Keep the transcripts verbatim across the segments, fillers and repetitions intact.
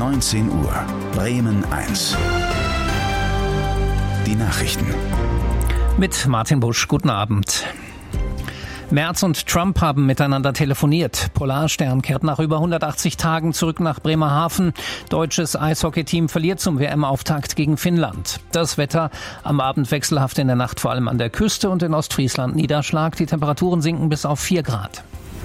neunzehn Uhr. Bremen eins. Die Nachrichten. Mit Martin Busch. Guten Abend. Merz und Trump haben miteinander telefoniert. Polarstern kehrt nach über hundertachtzig Tagen zurück nach Bremerhaven. Deutsches Eishockeyteam verliert zum W M-Auftakt gegen Finnland. Das Wetter am Abend wechselhaft, in der Nacht vor allem an der Küste und in Ostfriesland Niederschlag. Die Temperaturen sinken bis auf vier Grad.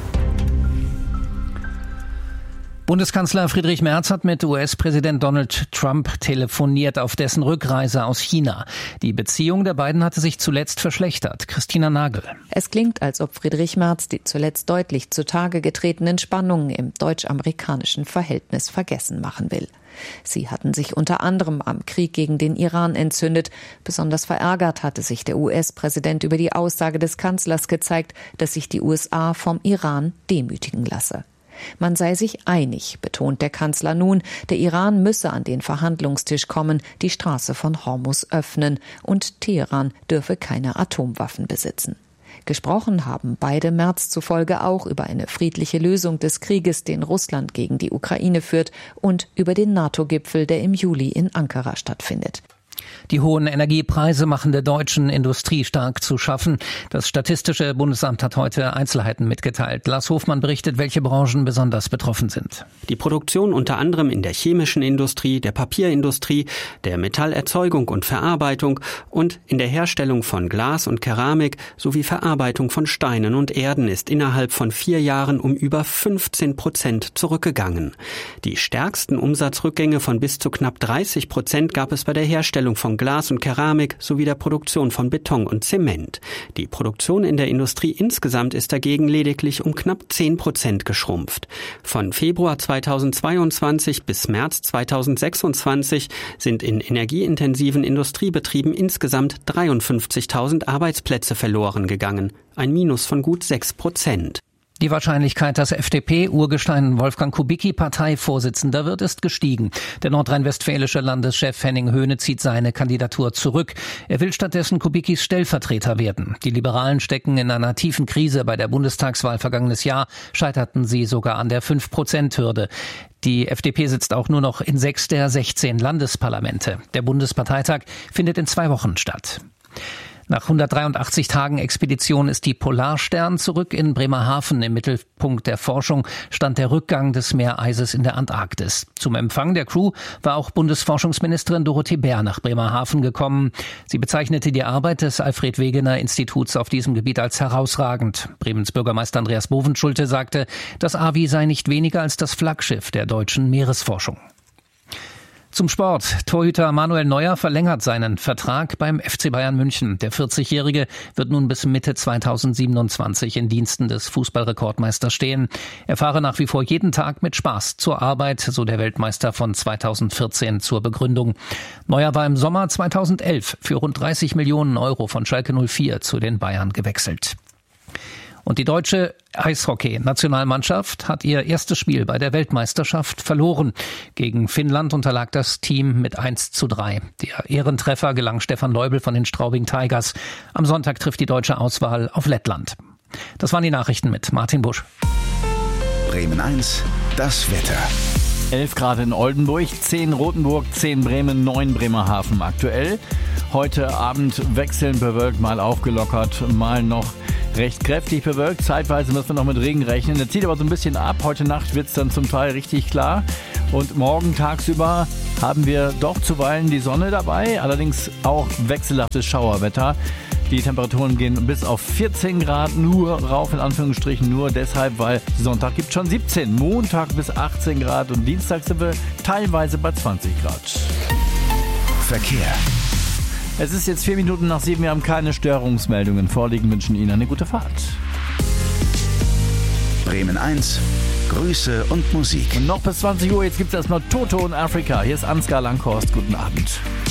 Bundeskanzler Friedrich Merz hat mit U S-Präsident Donald Trump telefoniert auf dessen Rückreise aus China. Die Beziehung der beiden hatte sich zuletzt verschlechtert. Christina Nagel. Es klingt, als ob Friedrich Merz die zuletzt deutlich zutage getretenen Spannungen im deutsch-amerikanischen Verhältnis vergessen machen will. Sie hatten sich unter anderem am Krieg gegen den Iran entzündet. Besonders verärgert hatte sich der U S-Präsident über die Aussage des Kanzlers gezeigt, dass sich die U S A vom Iran demütigen lasse. Man sei sich einig, betont der Kanzler nun, der Iran müsse an den Verhandlungstisch kommen, die Straße von Hormuz öffnen und Teheran dürfe keine Atomwaffen besitzen. Gesprochen haben beide Merz zufolge auch über eine friedliche Lösung des Krieges, den Russland gegen die Ukraine führt, und über den NATO-Gipfel, der im Juli in Ankara stattfindet. Die hohen Energiepreise machen der deutschen Industrie stark zu schaffen. Das Statistische Bundesamt hat heute Einzelheiten mitgeteilt. Lars Hofmann berichtet, welche Branchen besonders betroffen sind. Die Produktion unter anderem in der chemischen Industrie, der Papierindustrie, der Metallerzeugung und Verarbeitung und in der Herstellung von Glas und Keramik sowie Verarbeitung von Steinen und Erden ist innerhalb von vier Jahren um über fünfzehn Prozent zurückgegangen. Die stärksten Umsatzrückgänge von bis zu knapp dreißig Prozent gab es bei der Herstellung von Glas und Keramik sowie der Produktion von Beton und Zement. Die Produktion in der Industrie insgesamt ist dagegen lediglich um knapp zehn Prozent geschrumpft. Von Februar zweitausendzweiundzwanzig bis März zweitausendsechsundzwanzig sind in energieintensiven Industriebetrieben insgesamt dreiundfünfzigtausend Arbeitsplätze verloren gegangen, ein Minus von gut sechs Prozent. Die Wahrscheinlichkeit, dass F D P-Urgestein Wolfgang Kubicki Parteivorsitzender wird, ist gestiegen. Der nordrhein-westfälische Landeschef Henning Höhne zieht seine Kandidatur zurück. Er will stattdessen Kubickis Stellvertreter werden. Die Liberalen stecken in einer tiefen Krise. Bei der Bundestagswahl vergangenes Jahr scheiterten sie sogar an der fünf Prozent Hürde. Die F D P sitzt auch nur noch in sechs der sechzehn Landesparlamente. Der Bundesparteitag findet in zwei Wochen statt. Nach hundertdreiundachtzig Tagen Expedition ist die Polarstern zurück in Bremerhaven. Im Mittelpunkt der Forschung stand der Rückgang des Meereises in der Antarktis. Zum Empfang der Crew war auch Bundesforschungsministerin Dorothee Bär nach Bremerhaven gekommen. Sie bezeichnete die Arbeit des Alfred-Wegener-Instituts auf diesem Gebiet als herausragend. Bremens Bürgermeister Andreas Bovenschulte sagte, das A W I sei nicht weniger als das Flaggschiff der deutschen Meeresforschung. Zum Sport. Torhüter Manuel Neuer verlängert seinen Vertrag beim F C Bayern München. Der vierzigjährige wird nun bis Mitte zweitausendsiebenundzwanzig in Diensten des Fußballrekordmeisters stehen. Er fahre nach wie vor jeden Tag mit Spaß zur Arbeit, so der Weltmeister von zweitausendvierzehn zur Begründung. Neuer war im Sommer zweitausendelf für rund dreißig Millionen Euro von Schalke null vier zu den Bayern gewechselt. Und die deutsche Eishockey-Nationalmannschaft hat ihr erstes Spiel bei der Weltmeisterschaft verloren. Gegen Finnland unterlag das Team mit eins zu drei. Der Ehrentreffer gelang Stefan Leubel von den Straubing Tigers. Am Sonntag trifft die deutsche Auswahl auf Lettland. Das waren die Nachrichten mit Martin Busch. Bremen eins, das Wetter. elf Grad in Oldenburg, zehn Rothenburg, zehn Bremen, neun Bremerhaven aktuell. Heute Abend wechselnd bewölkt, mal aufgelockert, mal noch recht kräftig bewölkt. Zeitweise müssen wir noch mit Regen rechnen. Der zieht aber so ein bisschen ab. Heute Nacht wird es dann zum Teil richtig klar. Und morgen tagsüber haben wir doch zuweilen die Sonne dabei. Allerdings auch wechselhaftes Schauerwetter. Die Temperaturen gehen bis auf vierzehn Grad nur rauf, in Anführungsstrichen nur deshalb, weil Sonntag gibt schon siebzehn. Montag bis achtzehn Grad und Dienstag sind wir teilweise bei zwanzig Grad. Verkehr. Es ist jetzt vier Minuten nach sieben. Wir haben keine Störungsmeldungen vorliegen. Wünschen Ihnen eine gute Fahrt. Bremen eins, Grüße und Musik. Und noch bis zwanzig Uhr. Jetzt gibt es erstmal Toto und Afrika. Hier ist Ansgar Langhorst. Guten Abend.